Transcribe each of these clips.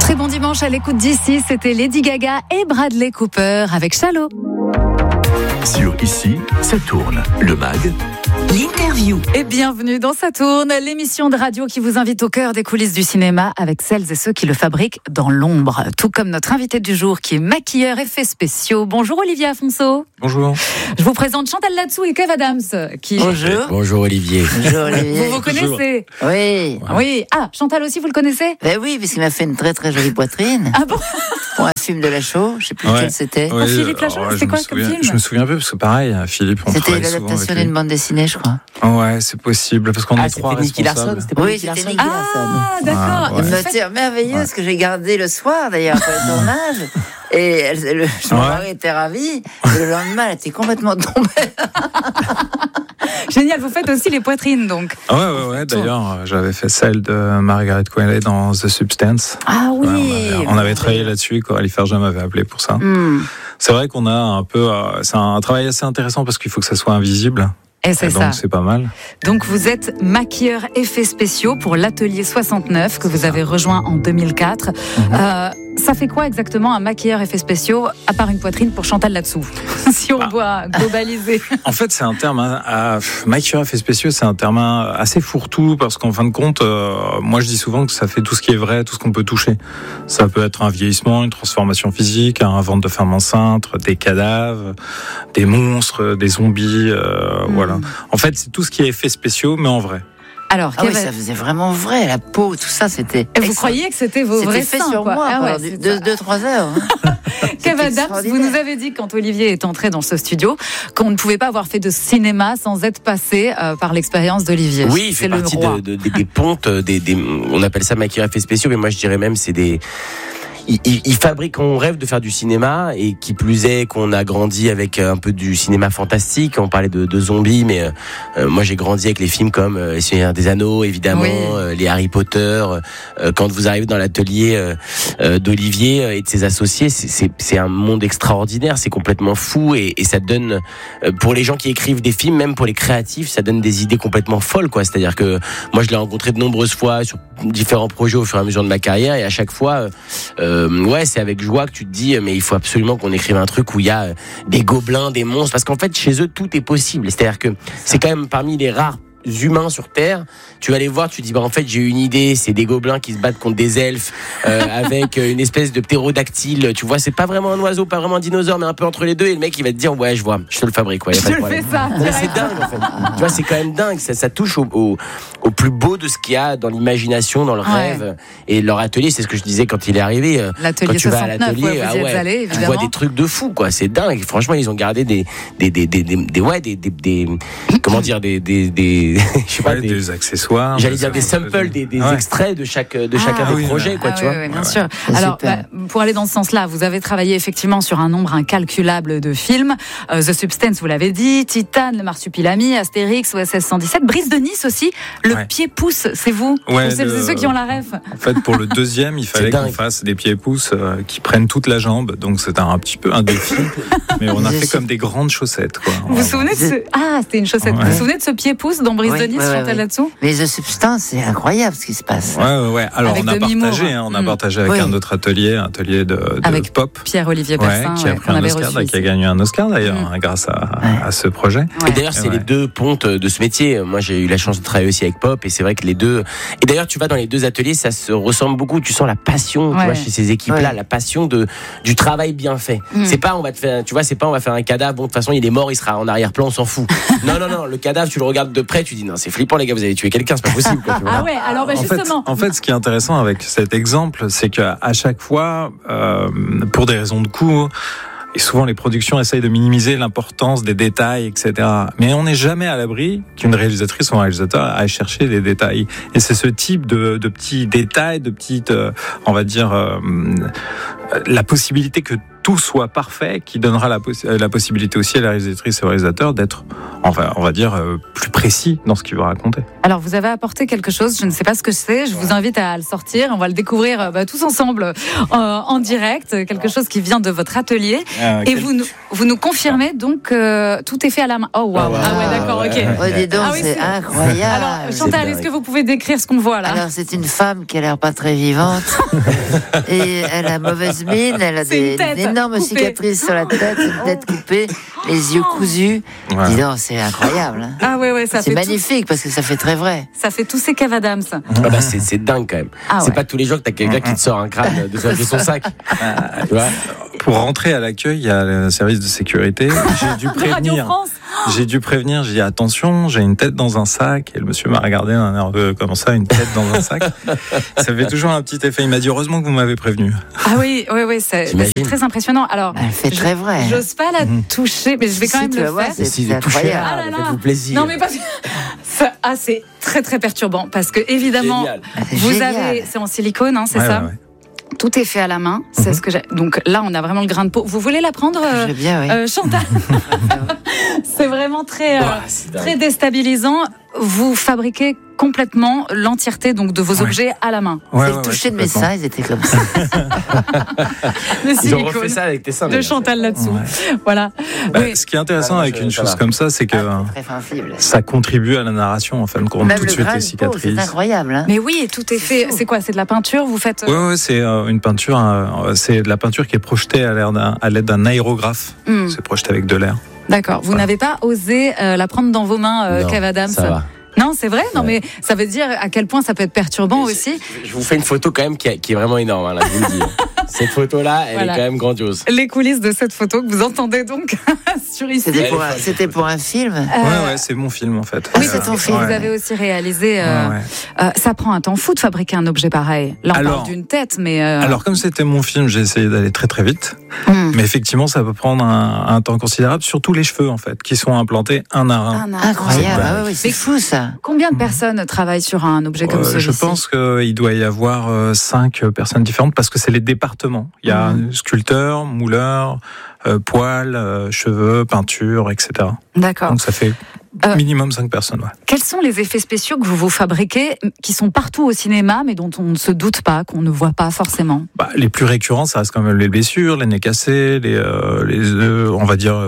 Très bon dimanche à l'écoute d'ici, c'était Lady Gaga et Bradley Cooper avec Shallow. Sur Ici, ça tourne. Le mag. L'interview. Et bienvenue dans Ça tourne, l'émission de radio qui vous invite au cœur des coulisses du cinéma avec celles et ceux qui le fabriquent dans l'ombre. Tout comme notre invité du jour qui est maquilleur effets spéciaux. Bonjour Olivier Afonso. Bonjour. Je vous présente Chantal Latsou et Kev Adams. Bonjour. Bonjour Olivier. Bonjour Olivier. Vous connaissez? Oui. Oui. Ah, Chantal aussi, vous le connaissez? Ben oui, puisqu'il m'a fait une très très jolie poitrine. Ah bon? Pour un film de Lachaud, je sais plus lequel c'était. Ouais. Philippe Lachaud, c'était quoi comme film? Je me souviens un peu parce que pareil, Philippe, on C'était travaille souvent avec l'adaptation lui. d'une bande dessinée, je crois. Ouais, c'est possible parce qu'on est trois c'était Nicky responsables. Larson, c'était pas Oui, Nicky c'était Larson. Nicky Larson. Ah, d'accord. Ouais. Une matière merveilleuse que j'ai gardée le soir d'ailleurs après le tournage. Et son mari était ravi. Et le lendemain, elle était complètement tombée. Génial, vous faites aussi les poitrines donc. Ouais. D'ailleurs, j'avais fait celle de Margaret Qualley dans The Substance. Ah oui. Ouais, on avait travaillé là-dessus. Coralie Ferget m'avait appelé pour ça. C'est vrai qu'on a un peu. C'est un travail assez intéressant parce qu'il faut que ça soit invisible. Et c'est donc ça. c'est pas mal. Donc vous êtes maquilleur effets spéciaux pour l'Atelier 69 que vous avez rejoint en 2004. Ça fait quoi exactement un maquilleur effets spéciaux à part une poitrine pour Chantal Latsou? Si on doit globaliser. En fait, c'est un terme maquilleur effets spéciaux, c'est un terme assez fourre-tout parce qu'en fin de compte, moi je dis souvent que ça fait tout ce qui est vrai, tout ce qu'on peut toucher. Ça peut être un vieillissement, une transformation physique, un ventre de femme enceinte, des cadavres, des monstres, des zombies, voilà. En fait, c'est tout ce qui est effets spéciaux, mais en vrai. Alors, Ah oui, ça faisait vraiment vrai, la peau, tout ça, c'était. Et vous croyez que c'était vos vrais C'était fait seins, sur quoi. moi, Ah quoi, ouais, 2-3 heures. Kev Adams, vous nous avez dit quand Olivier est entré dans ce studio qu'on ne pouvait pas avoir fait de cinéma sans être passé par l'expérience d'Olivier. Oui, il fait partie des pontes, on appelle ça maquilleur effets spéciaux, mais moi je dirais même c'est des... Il fabrique, on rêve de faire du cinéma et qui plus est qu'on a grandi avec un peu du cinéma fantastique. On parlait de zombies, mais moi j'ai grandi avec les films comme Les Seigneurs des Anneaux, évidemment, les Harry Potter. Quand vous arrivez dans l'atelier d'Olivier et de ses associés, c'est un monde extraordinaire, c'est complètement fou et ça donne, pour les gens qui écrivent des films, même pour les créatifs, ça donne des idées complètement folles, quoi. C'est-à-dire que moi je l'ai rencontré de nombreuses fois sur différents projets au fur et à mesure de ma carrière et à chaque fois c'est avec joie que tu te dis mais il faut absolument qu'on écrive un truc où il y a des gobelins, des monstres, parce qu'en fait chez eux tout est possible. C'est-à-dire que c'est quand même parmi les rares humains sur Terre, tu vas les voir, tu te dis en fait j'ai une idée, c'est des gobelins qui se battent contre des elfes avec une espèce de ptérodactyle, tu vois, c'est pas vraiment un oiseau, pas vraiment un dinosaure, mais un peu entre les deux, et le mec il va te dire ouais je vois, je te le fabrique, y a pas de problème. Mais c'est dingue en fait. Tu vois, c'est quand même dingue, ça touche au plus beau de ce qu'il y a dans l'imagination, dans le rêve, et leur atelier, c'est ce que je disais quand il est arrivé. L'atelier quand tu vas à 69, l'atelier, vous y êtes allé, tu vois des trucs de fou, quoi, c'est dingue. Franchement, ils ont gardé des comment dire, je sais pas, des accessoires. J'allais dire des samples, des extraits de chacun des projets, quoi, tu vois. Oui, bien sûr. Alors, pour aller dans ce sens-là, vous avez travaillé effectivement sur un nombre incalculable de films. The Substance, vous l'avez dit, Titane, Le Marsupilami, Astérix, OSS 117, Brise de Nice aussi. Le pied-pouce, c'est vous. Ouais, c'est ceux qui ont la ref. En fait, pour le deuxième, il fallait qu'on fasse des pieds-pouces qui prennent toute la jambe. Donc, c'était un petit peu un défi. Mais on a fait comme des grandes chaussettes, quoi. Vous vous souvenez de ce... Ah, c'était une chaussette. Vous vous souvenez de ce pied-pouce dans Brise de Nice, Chantal Latsou? Mais The Substance, c'est incroyable ce qui se passe. Ouais. Alors, avec on a partagé avec un autre atelier, un atelier de avec pop. Pierre-Olivier Persin, qui a pris un Oscar, qui a gagné un Oscar d'ailleurs, grâce à ce projet. Et d'ailleurs, c'est les deux pontes de ce métier. Moi, j'ai eu la chance de travailler aussi avec Pop, et c'est vrai que les deux. Et d'ailleurs, tu vas dans les deux ateliers, ça se ressemble beaucoup. Tu sens la passion, tu vois, chez ces équipes-là, la passion du travail bien fait. C'est pas, on va faire un cadavre. Bon, de toute façon, il est mort, il sera en arrière-plan, on s'en fout. Non, le cadavre, tu le regardes de près, tu dis non, c'est flippant, les gars, vous avez tué quelqu'un, c'est pas possible. Quoi, tu vois. Ah ouais, alors justement. En fait, ce qui est intéressant avec cet exemple, c'est qu'à chaque fois, pour des raisons de coût, et souvent les productions essayent de minimiser l'importance des détails, etc. Mais on n'est jamais à l'abri qu'une réalisatrice ou un réalisateur aille chercher des détails. Et c'est ce type de petits détails, de petites, on va dire, la possibilité que tout soit parfait qui donnera la possibilité aussi à la réalisatrice et au réalisateur d'être, enfin, on va dire, plus précis dans ce qu'il veut raconter. Alors, vous avez apporté quelque chose, je ne sais pas ce que c'est, je vous invite à le sortir, on va le découvrir tous ensemble en direct, quelque chose qui vient de votre atelier. Et vous nous confirmez donc que tout est fait à la main. Oh, waouh! Ah ouais, d'accord, ok. Oh, dis donc, c'est incroyable. Alors, Chantal, est-ce que vous pouvez décrire ce qu'on voit là? Alors, c'est une femme qui a l'air pas très vivante. Et elle a mauvaise mine, elle a des énormes cicatrices sur la tête, une tête coupée, les yeux cousus. Ouais. Dis donc, c'est incroyable. Hein. Ah ouais, ça c'est magnifique parce que ça fait très vrai. Ça fait tous ces Kev Adams. C'est dingue quand même. C'est pas tous les jours que t'as quelqu'un qui te sort un crâne de son sac. Tu vois. Pour rentrer à l'accueil, il y a le service de sécurité. J'ai dû prévenir. J'ai dit attention, j'ai une tête dans un sac. Et le monsieur m'a regardé d'un air de comment ça, une tête dans un sac. Ça fait toujours un petit effet. Il m'a dit heureusement que vous m'avez prévenu. Ah oui, c'est très impressionnant. Alors, elle fait très vrai. J'ose pas la toucher, mais je vais quand même le faire. C'est incroyable. Faites-vous plaisir. Non mais pas. C'est très très perturbant parce que évidemment, vous avez, c'est en silicone, hein, c'est ça. Ouais. Tout est fait à la main, c'est ce que j'ai. Donc là, on a vraiment le grain de peau. Vous voulez la prendre, Chantal? C'est vraiment très déstabilisant. Vous fabriquez complètement l'entièreté donc de vos objets à la main. C'est le toucher de mes seins, ils étaient comme ça. Le silicone. Ils ont refait ça avec tes seins. De Chantal là-dessous. Ouais. Voilà. Ce qui est intéressant avec une chose comme ça, c'est que ça contribue à la narration en fin de compte. Même tout de suite les cicatrices. C'est incroyable. Hein. Mais oui, tout est fait. C'est quoi? C'est de la peinture? Vous faites? Oui, c'est une peinture. C'est de la peinture qui est projetée à l'aide d'un aérographe. C'est projeté avec de l'air. D'accord. Vous n'avez pas osé la prendre dans vos mains, Kev Adams? Ça va. Non, c'est vrai. Non, mais ça veut dire à quel point ça peut être perturbant aussi. Je vous fais une photo quand même qui est vraiment énorme. Hein, là, je vous le dis. Cette photo-là, elle est quand même grandiose. Les coulisses de cette photo que vous entendez donc sur ici. C'était pour un film. Ouais, c'est mon film en fait. Oui, c'est ton film. Vous avez aussi réalisé. Ça prend un temps fou de fabriquer un objet pareil. Là, on parle d'une tête, mais. Alors, comme c'était mon film, j'ai essayé d'aller très très vite. Mais effectivement, ça peut prendre un temps considérable, surtout les cheveux en fait, qui sont implantés un à un. Incroyable. C'est fou ça. Combien de personnes travaillent sur un objet comme celui-ci? Je pense qu'il doit y avoir 5 personnes différentes parce que c'est les départements. Il y a sculpteur, mouleur, poils, cheveux, peinture, etc. D'accord. Donc ça fait minimum 5 personnes. Ouais. Quels sont les effets spéciaux que vous fabriquez, qui sont partout au cinéma, mais dont on ne se doute pas, qu'on ne voit pas forcément? Les plus récurrents, ça reste quand même les blessures, les nez cassés, on va dire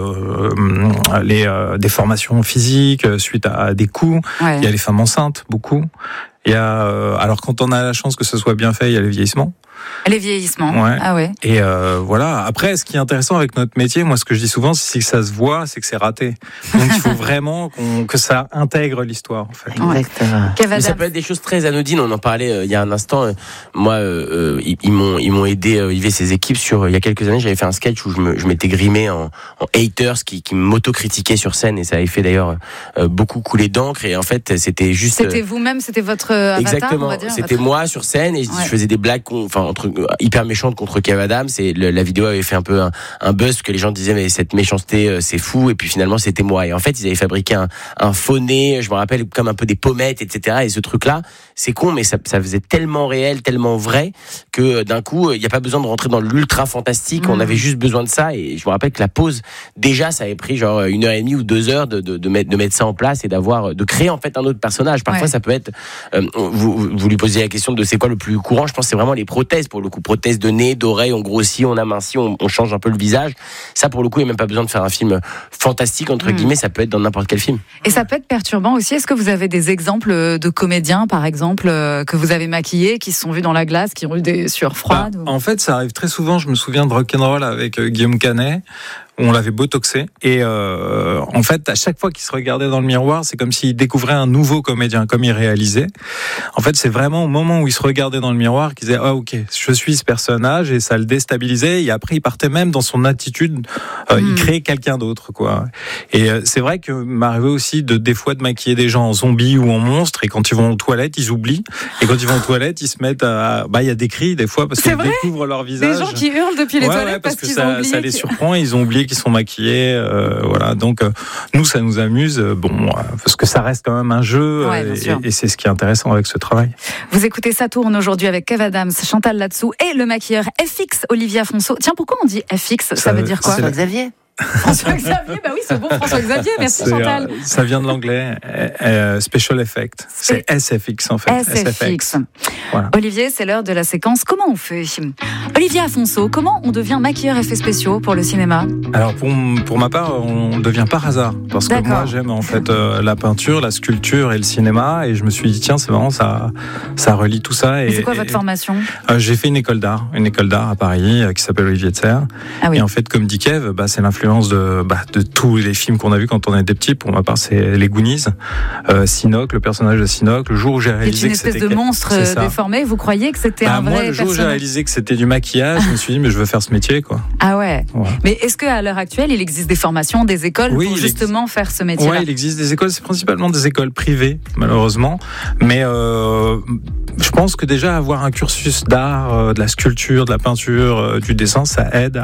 les déformations physiques suite à des coups. Ouais. Il y a les femmes enceintes, beaucoup. Il y a alors quand on a la chance que ce soit bien fait, il y a les vieillissements. Les vieillissements. Ouais. Ah ouais. Et voilà. Après, ce qui est intéressant avec notre métier, moi, ce que je dis souvent, c'est que ça se voit, c'est que c'est raté. Donc, il faut vraiment que ça intègre l'histoire, en fait. Exactement. Mais ça peut être des choses très anodines. On en parlait il y a un instant. Moi, ils m'ont aidé, Yves et ses équipes il y a quelques années. J'avais fait un sketch où je m'étais grimé en haters qui m'auto-critiquaient sur scène, et ça avait fait d'ailleurs beaucoup couler d'encre. Et en fait, c'était juste. C'était vous-même, c'était votre avatar. Exactement. On va dire, c'était moi sur scène, et je faisais des blagues, hyper méchante contre Kev Adams, et la vidéo avait fait un peu un buzz, parce que les gens disaient mais cette méchanceté c'est fou, et puis finalement c'était moi. Et en fait ils avaient fabriqué un faux nez, je me rappelle, comme un peu des pommettes, etc. Et ce truc là, c'est con, mais ça faisait tellement réel, tellement vrai, que d'un coup il n'y a pas besoin de rentrer dans l'ultra fantastique. On avait juste besoin de ça. Et je me rappelle que la pause, déjà ça avait pris genre 1h30 ou 2 heures de mettre ça en place, et de créer en fait un autre personnage. Parfois ça peut être vous lui posiez la question de c'est quoi le plus courant. Je pense que c'est vraiment les prothèses. Pour le coup, prothèses de nez, d'oreilles, on grossit, on amincit, on change un peu le visage. Ça, pour le coup, il n'y a même pas besoin de faire un film fantastique, entre guillemets, ça peut être dans n'importe quel film. Et ça peut être perturbant aussi. Est-ce que vous avez des exemples de comédiens, par exemple, que vous avez maquillés, qui se sont vus dans la glace, qui ont eu des sueurs froides? En fait, ça arrive très souvent. Je me souviens de Rock'n'Roll avec Guillaume Canet. On l'avait botoxé, et en fait à chaque fois qu'il se regardait dans le miroir, c'est comme s'il découvrait un nouveau comédien, comme il réalisait. En fait, c'est vraiment au moment où il se regardait dans le miroir qu'il disait ok, je suis ce personnage, et ça le déstabilisait, et après il partait même dans son attitude, il créait quelqu'un d'autre, quoi. Et c'est vrai que m'arrivait aussi des fois de maquiller des gens en zombies ou en monstres, et quand ils vont aux toilettes ils oublient, et quand ils vont aux toilettes ils se mettent il y a des cris des fois parce qu'ils découvrent leur visage. Des gens qui hurlent depuis les toilettes parce qu'ils ont oublié. Ça les surprend, ils ont oublié qui sont maquillés, voilà. Donc nous, ça nous amuse, parce que ça reste quand même un jeu, et c'est ce qui est intéressant avec ce travail. Vous écoutez Ça tourne aujourd'hui avec Kev Adams, Chantal Latsou et le maquilleur FX Olivier Afonso. Tiens, pourquoi on dit FX ? Ça veut dire quoi ? Xavier. François-Xavier, bah oui, c'est bon, François-Xavier, merci Chantal. Ça vient de l'anglais, Special Effect. C'est SFX en fait. SFX. Voilà. Olivier, c'est l'heure de la séquence. Comment on fait ? Olivier Afonso, comment on devient maquilleur effets spéciaux pour le cinéma ? Alors pour ma part, on devient par hasard. Parce que moi j'aime en fait la peinture, la sculpture et le cinéma. Et je me suis dit tiens, c'est marrant, ça relie tout ça. Et c'est quoi votre formation ? J'ai fait une école d'art à Paris qui s'appelle Olivier de Serres. Ah oui. Et en fait, comme dit Kev, c'est l'influence de tous les films qu'on a vus quand on était petit. Pour ma part, c'est les Goonies, Sinoc, le personnage de Sinoc. Le jour où j'ai réalisé que c'était une espèce de monstre déformé, vous croyez que c'était un vrai personnage ? Le jour où j'ai réalisé que c'était du maquillage, je me suis dit mais je veux faire ce métier, quoi. Ah ouais. Mais est-ce qu'à l'heure actuelle, il existe des formations, des écoles pour justement faire ce métier-là ? Oui, il existe des écoles. C'est principalement des écoles privées, malheureusement. Mais je pense que déjà avoir un cursus d'art, de la sculpture, de la peinture, du dessin, ça aide